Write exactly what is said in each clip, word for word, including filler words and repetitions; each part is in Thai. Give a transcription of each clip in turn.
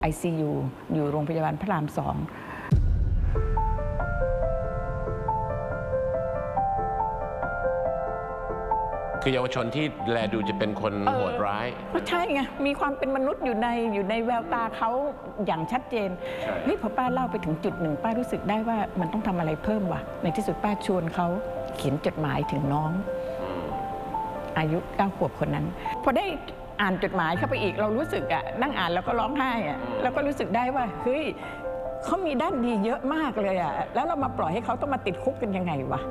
ไอ ซี ยู อยู่โรงพยาบาลพระรามสองคือเยาวชนที่แลดูจะเป็นคนโหดร้ายก็ใช่ไงมีความเป็นมนุษย์อยู่ในอยู่ในแววตาเขาอย่างชัดเจนเฮ้ยพอป้าเล่าไปถึงจุดหนึ่งป้ารู้สึกได้ว่ามันต้องทำอะไรเพิ่มว่ะในที่สุดป้าชวนเขาเขียนจดหมายถึงน้องอายุเก้าขวบคนนั้นพอได้อ่านจดหมายเข้าไปอีกเรารู้สึกอะนั่งอ่านแล้วก็ร้องไห้อะแล้วก็รู้สึกได้ว่าเฮ้ยเขามีด้านดีเยอะมากเลยอะแล้วเรามาปล่อยให้เขาต้องมาติดคุกกันยังไงวะ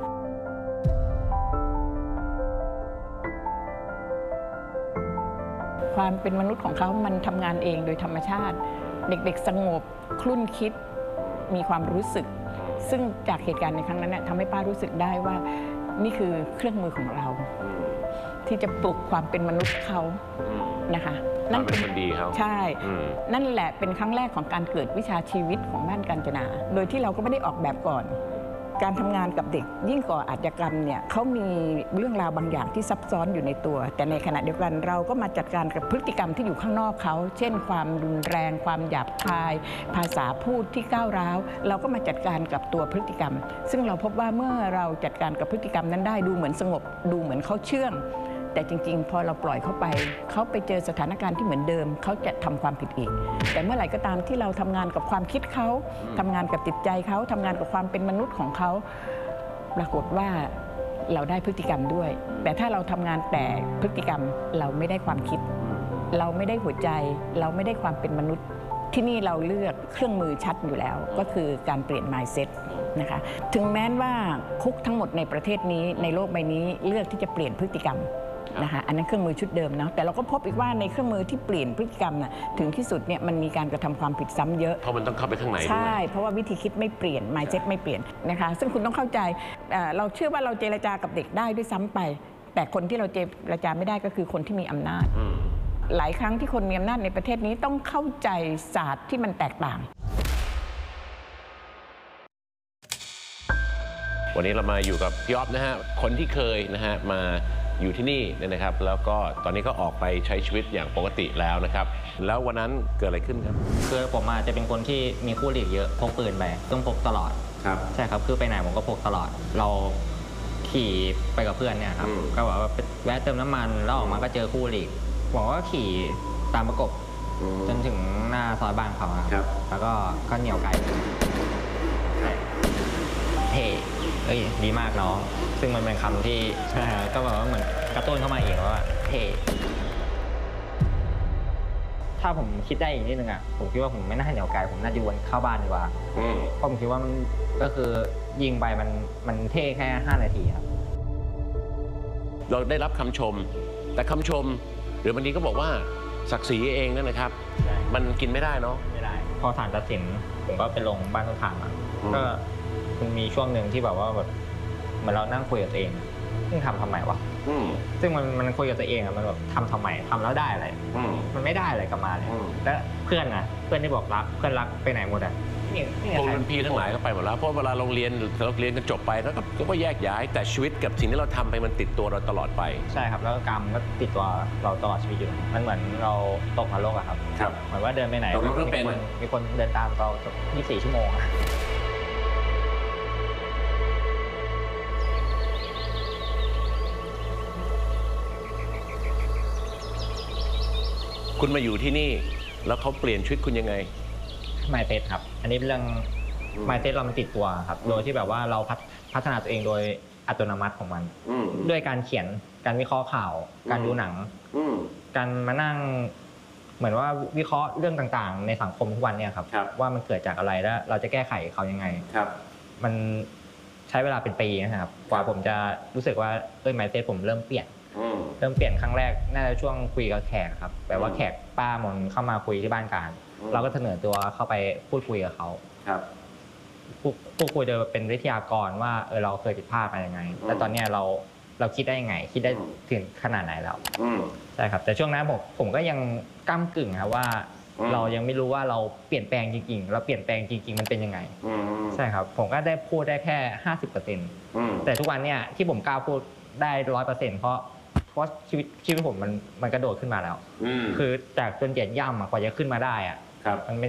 ความเป็นมนุษย์ของเขามันทำงานเองโดยธรรมชาติเด็กๆสงบคลุ่นคิดมีความรู้สึกซึ่งจากเหตุการณ์ในครั้งนั้นทำให้ป้ารู้สึกได้ว่านี่คือเครื่องมือของเราที่จะปลุกความเป็นมนุษย์เขานะคะนั่นเป็นคนดีเขาใช่นั่นแหละเป็นครั้งแรกของการเกิดวิชาชีวิตของบ้านกาญจนาโดยที่เราก็ไม่ได้ออกแบบก่อนการทำงานกับเด็กยิ่งก่ออาชญากรรมเนี่ยเขามีเรื่องราวบางอย่างที่ซับซ้อนอยู่ในตัวแต่ในขณะเดียวกันเราก็มาจัดการกับพฤติกรรมที่อยู่ข้างนอกเขาเช่นความรุนแรงความหยาบคายภาษาพูดที่ก้าวร้าวเราก็มาจัดการกับตัวพฤติกรรมซึ่งเราพบว่าเมื่อเราจัดการกับพฤติกรรมนั้นได้ดูเหมือนสงบดูเหมือนเขาเชื่องแต่จริงๆพอเราปล่อยเขาไปเขาไปเจอสถานการณ์ที่เหมือนเดิมเขาจะทำความผิดอีกแต่เมื่อไหร่ก็ตามที่เราทำงานกับความคิดเขาทำงานกับจิตใจเขาทำงานกับความเป็นมนุษย์ของเขาปรากฏว่าเราได้พฤติกรรมด้วยแต่ถ้าเราทำงานแต่พฤติกรรมเราไม่ได้ความคิดเราไม่ได้หัวใจเราไม่ได้ความเป็นมนุษย์ที่นี่เราเลือกเครื่องมือชัดอยู่แล้วก็คือการเปลี่ยน mindset นะคะถึงแม้ว่าคุกทั้งหมดในประเทศนี้ในโลกใบนี้เลือกที่จะเปลี่ยนพฤติกรรมนะคะอันนั้นเครื่องมือชุดเดิมเนาะแต่เราก็พบอีกว่าในเครื่องมือที่เปลี่ยนพฤติกรรมน่ะถึงที่สุดเนี่ยมันมีการกระทำความผิดซ้ำเยอะเพราะมันต้องเข้าไปข้างในด้วยใช่เพราะว่าวิธีคิดไม่เปลี่ยน mindset ไม่เปลี่ยนนะคะซึ่งคุณต้องเข้าใจเราเชื่อว่าเราเจรจากับเด็กได้ด้วยซ้ำไปแต่คนที่เราเจรจาไม่ได้ก็คือคนที่มีอำนาจหลายครั้งที่คนมีอำนาจในประเทศนี้ต้องเข้าใจศาสตร์ที่มันแตกต่างวันนี้เรามาอยู่กับพี่อ๊อฟนะฮะคนที่เคยนะฮะมาอยู่ที่นี่นะครับแล้วก็ตอนนี้ก็ออกไปใช้ชีวิตอย่างปกติแล้วนะครับแล้ววันนั้นเกิดอะไรขึ้นครับคือผมอาจจะเป็นคนที่มีคู่หลีกเยอะพกปืนไปต้องพกตลอดครับใช่ครับคือไปไหนผมก็พกตลอดเราขี่ไปกับเพื่อนเนี่ยครับก็บอกว่าแวะเติมน้ำมันแล้วออกมาก็เจอคู่หลีกผมก็ขี่ตามประกบจนถึงหน้าซอยบ้านเขาครับแล้วก็ก็เหนี่ยวไกลเฮ้เอ้ยดีมากน้องซึ่งมันเป็นคำที่ก็แบบว่าเหมือนกระตุ้นเข้ามาเองว่าเฮ้ถ้าผมคิดได้อีกนิดนึงอ่ะผมคิดว่าผมไม่น่าเหนียวไกลผมน่าจะวนเข้าบ้านดีกว่าเพราะผมคิดว่ามันก็คือยิงไปมันมันเท่แค่ห้านาทีครับเราได้รับคำชมแต่คำชมหรือบางทีก็บอกว่าศักดิ์ศรีเองนั่นนะครับมันกินไม่ได้เนาะไม่ได้พอศาลตัดสินผมก็ไปลงบ้านต้นทางมาก็มันมีช่วงหนึ่งที่แบบว่าแบบเหมือนเรานั่งคุยกับตัวเองซึ่งทำทำไมวะซึ่งมันมันคุยกับตัวเองอะมันแบบทำทำไมทำแล้วได้อะไรมันไม่ได้อะไรกลับมาเลยแล้วเพื่อนนะเพื่อนที่บอกรักเพื่อนรักไปไหนหมดอะพวกรุ่นพี่ทั้งหลายก็ไปหมดแล้วเพราะเวลาโรงเรียนเราเรียนกันจบไปแล้วก็แยกย้ายแต่ชีวิตกับสิ่งที่เราทำไปมันติดตัวเราตลอดไปใช่ครับแล้วกรรมก็ติดตัวเราตลอดชีวิตอยู่มันเหมือนเราตกนรกอะครับเหมือนว่าเดินไปไหนมีคนเดินตามเรายี่สิบสี่ชั่วโมงคุณมาอยู่ที่นี่แล้วเขาเปลี่ยนชีวิตคุณยังไงไมเซ็ตครับอันนี้เป็นเรื่องไมเซ็ตเรามันติดตัวครับโดยที่แบบว่าเราพัฒนาตัวเองโดยอัตโนมัติของมันด้วยการเขียนการวิเคราะห์ข่าวการดูหนังการมานั่งเหมือนว่าวิเคราะห์เรื่องต่างๆในสังคมทุกวันเนี่ยครับว่ามันเกิดจากอะไรแล้วเราจะแก้ไขเขายังไงมันใช้เวลาเป็นปีนะครับกว่าผมจะรู้สึกว่าเอ้ยไมเซ็ตผมเริ่มเปลี่ยนเริ่มเปลี่ยนครั้งแรกน่าจะช่วงคุยกับแขกครับแปลว่าแขกป้ามนเข้ามาคุยที่บ้านการเราก็เสนอตัวเข้าไปพูดคุยกับเขาพูดคุยโดยเป็นวิทยากรว่าเออเราเคยผิดพลาดมาอย่างไงแต่ตอนนี้เราเราคิดได้ยังไงคิดได้ถึงขนาดไหนแล้วใช่ครับแต่ช่วงนั้นผมผมก็ยังก้ำกึ่งครับว่าเรายังไม่รู้ว่าเราเปลี่ยนแปลงจริงๆเราเปลี่ยนแปลงจริงๆมันเป็นยังไงใช่ครับผมก็ได้พูดได้แค่ห้าสิบเปอร์เซ็นต์แต่ทุกวันเนี่ยที่ผมกล้าพูดได้ร้อยเปอร์เซ็นต์เพราะเพราะชีวิตชีวิตผมมันมันกระโดดขึ้นมาแล้วคือจากจนเหยียดย่ำกว่าจะขึ้นมาได้อะครับมันไม่